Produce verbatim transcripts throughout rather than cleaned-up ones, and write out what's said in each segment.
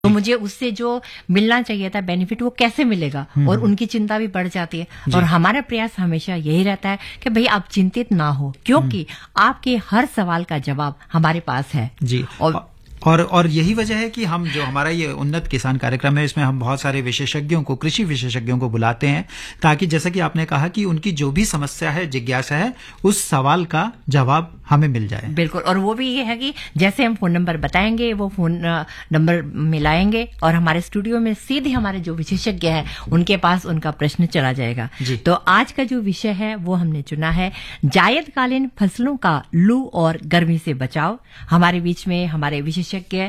तो मुझे उससे जो मिलना चाहिए था बेनिफिट वो कैसे मिलेगा, और उनकी चिंता भी बढ़ जाती है। और हमारा प्रयास हमेशा यही रहता है कि भाई आप चिंतित ना हो, क्योंकि आपके हर सवाल का जवाब हमारे पास है जी। और और और यही वजह है कि हम जो हमारा ये उन्नत किसान कार्यक्रम है, इसमें हम बहुत सारे विशेषज्ञों को, कृषि विशेषज्ञों को बुलाते हैं, ताकि जैसा कि आपने कहा कि उनकी जो भी समस्या है, जिज्ञासा है, उस सवाल का जवाब हमें मिल जाए। बिल्कुल। और वो भी ये है कि जैसे हम फोन नंबर बताएंगे, वो फोन नंबर मिलाएंगे और हमारे स्टूडियो में सीधे हमारे जो विशेषज्ञ है उनके पास उनका प्रश्न चला जाएगा। तो आज का जो विषय है वो हमने चुना है जायदकालीन फसलों का लू और गर्मी से बचाव। हमारे बीच में हमारे विशेषज्ञ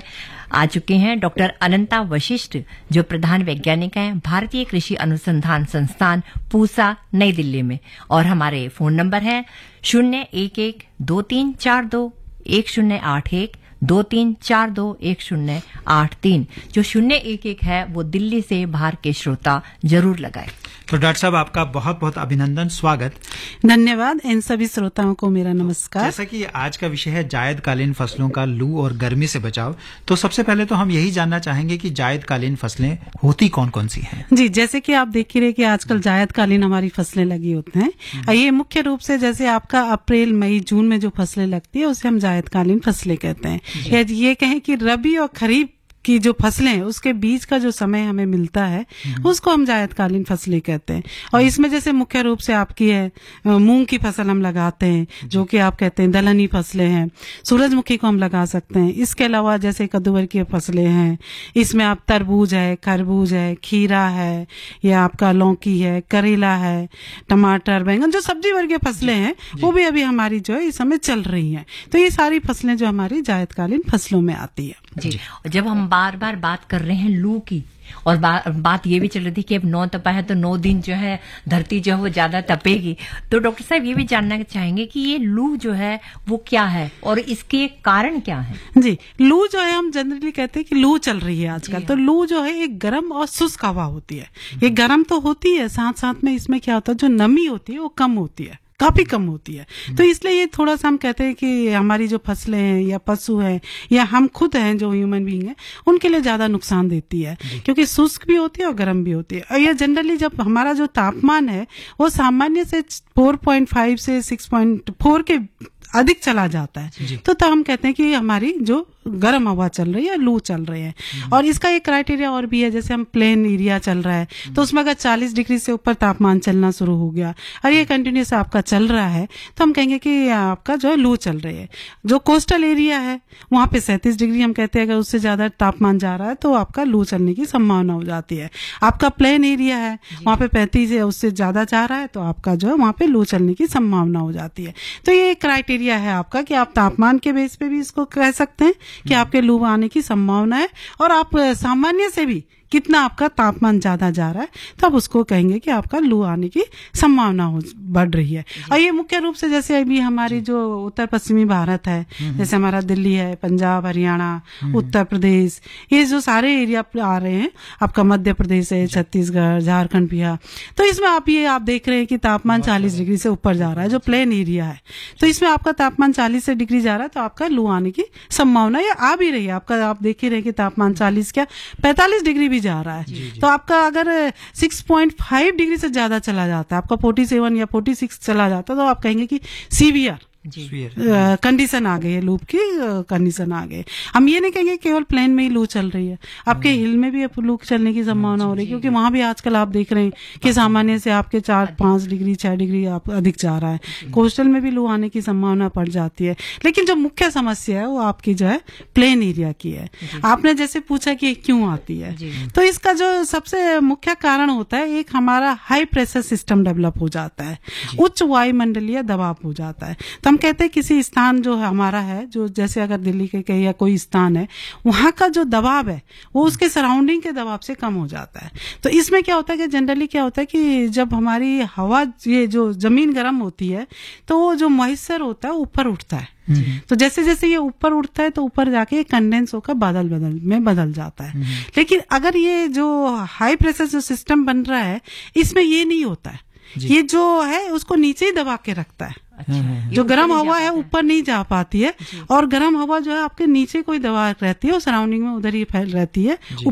आ चुके हैं डॉक्टर अनंता वशिष्ठ, जो प्रधान वैज्ञानिक हैं भारतीय कृषि अनुसंधान संस्थान पूसा, नई दिल्ली में। और हमारे फोन नंबर है शून्य एक एक दो तीन चार दो एक शून्य आठ एक, दो तीन चार दो एक शून्य आठ तीन। जो शून्य एक एक है वो दिल्ली से बाहर के श्रोता जरूर लगाए। तो डॉक्टर साहब, आपका बहुत बहुत अभिनंदन, स्वागत। धन्यवाद। इन सभी श्रोताओं को मेरा नमस्कार। जैसा कि आज का विषय है जायदकालीन फसलों का लू और गर्मी से बचाव, तो सबसे पहले तो हम यही जानना चाहेंगे कि जायदकालीन फसलें होती कौन कौन सी हैं? जी, जैसे कि आप देख ही रहे कि आजकल जायदकालीन हमारी फसलें लगी होती हैं। ये मुख्य रूप से जैसे आपका अप्रैल, मई, जून में जो फसलें लगती है उसे हम जायदकालीन फसलें कहते हैं। ये कहें कि रबी और खरीफ की जो फसलें हैं उसके बीच का जो समय हमें मिलता है उसको हम जायदकालीन फसलें कहते हैं। और इसमें जैसे मुख्य रूप से आपकी है मूंग की फसल हम लगाते हैं, जो कि आप कहते हैं दलहनी फसलें हैं। सूरजमुखी को हम लगा सकते हैं। इसके अलावा जैसे कद्दूवर की फसलें हैं, इसमें आप तरबूज है, खरबूज है, खीरा है, या आपका लौकी है, करेला है, टमाटर, बैंगन, जो सब्जी वर्गीय फसलें हैं वो भी अभी हमारी जो है इस समय चल रही हैं। तो ये सारी फसलें जो हमारी जायदकालीन फसलों में आती है। जी, जब हम बार बार बात कर रहे हैं लू की, और बा, बात ये भी चल रही थी कि अब नौ तपा है तो नौ दिन जो है धरती जो है वो ज्यादा तपेगी, तो डॉक्टर साहब ये भी जानना चाहेंगे कि ये लू जो है वो क्या है और इसके कारण क्या है? जी, लू जो है हम जनरली कहते हैं कि लू चल रही है आजकल। तो लू जो है एक गर्म और शुष्क हवा होती है। ये गर्म तो होती है, साथ साथ में इसमें क्या होता है, जो नमी होती है वो कम होती है, काफी कम होती है। तो इसलिए ये थोड़ा सा हम कहते हैं कि हमारी जो फसलें हैं या पशु हैं या हम खुद हैं जो ह्यूमन बीइंग है उनके लिए ज्यादा नुकसान देती है, क्योंकि शुष्क भी होती है और गर्म भी होती है। और ये जनरली जब हमारा जो तापमान है वो सामान्य से चार पॉइंट पाँच से छह पॉइंट चार के अधिक चला जाता है, तो तब हम कहते हैं कि हमारी जो गर्म हवा चल रही है, लू चल रही है। और इसका एक क्राइटेरिया और भी है, जैसे हम प्लेन एरिया चल रहा है तो उसमें अगर चालीस डिग्री से ऊपर तापमान चलना शुरू हो गया और ये कंटिन्यूस आपका चल रहा है तो हम कहेंगे कि आपका जो है लू चल रही है। जो कोस्टल एरिया है वहां पे सैंतीस डिग्री हम कहते हैं, अगर उससे ज्यादा तापमान जा रहा है तो आपका लू चलने की संभावना हो जाती है। आपका प्लेन एरिया है वहां पे पैंतीस या उससे ज्यादा जा रहा है तो आपका जो है वहां पे लू चलने की संभावना हो जाती है। तो ये क्राइटेरिया है आपका कि आप तापमान के बेस पे भी इसको कह सकते हैं कि आपके लू आने की संभावना है, और आप सामान्य से भी कितना आपका तापमान ज्यादा जा रहा है तो आप उसको कहेंगे कि आपका लू आने की संभावना हो बढ़ रही है। और ये मुख्य रूप से जैसे अभी हमारी जो उत्तर पश्चिमी भारत है, जैसे हमारा दिल्ली है, पंजाब, हरियाणा, उत्तर प्रदेश, ये जो सारे एरिया आ रहे हैं, आपका मध्य प्रदेश है, छत्तीसगढ़, झारखंड, बिहार, तो इसमें आप ये आप देख रहे हैं कि तापमान चालीस डिग्री से ऊपर जा रहा है, जो प्लेन एरिया है। तो इसमें आपका तापमान चालीस से डिग्री जा रहा है तो आपका लू आने की संभावना या आ भी रही है। आपका आप देख ही रहे कि तापमान चालीस क्या पैंतालीस डिग्री भी जा रहा है। जी, जी। तो आपका अगर छह पॉइंट पाँच डिग्री से ज्यादा चला जाता है, आपका सैंतालीस या छियालीस चला जाता है, तो आप कहेंगे कि सीवियर कंडीशन आ गई है, लूप की कंडीशन आ गई। हम ये नहीं कहेंगे केवल प्लेन में ही लू चल रही है, आपके हिल में भी लू चलने की संभावना हो रही है, क्योंकि वहां भी आजकल आप देख रहे हैं कि सामान्य से आपके चार पांच डिग्री छह डिग्री आप अधिक जा रहा है। कोस्टल में भी लू आने की संभावना पड़ जाती है, लेकिन जो मुख्य समस्या है वो आपकी जो है प्लेन एरिया की है। आपने जैसे पूछा कि क्यों आती है, तो इसका जो सबसे मुख्य कारण होता है, एक हमारा हाई प्रेशर सिस्टम डेवलप हो जाता है, उच्च वायुमंडलीय दबाव हो जाता है। तो हम कहते हैं किसी स्थान जो हमारा है, जो जैसे अगर दिल्ली के कहीं या कोई स्थान है, वहां का जो दबाव है वो उसके सराउंडिंग के दबाव से कम हो जाता है। तो इसमें क्या होता है कि जनरली क्या होता है कि जब हमारी हवा, ये जो जमीन गर्म होती है तो वो जो मॉइस्चर होता है ऊपर उठता है। तो जैसे जैसे ये ऊपर उठता है तो ऊपर जाके कंडेंस होकर बादल बदल में बदल जाता है। लेकिन अगर ये जो हाई प्रेशर जो सिस्टम बन रहा है इसमें ये नहीं होता है, ये जो है उसको नीचे ही दबा के रखता है। जो गर्म हवा है ऊपर नहीं जा पाती है, और गर्म हवा जो है आपके नीचे कोई दवा रहती है, वो सराउंडिंग में उधर ही फैल रहती है,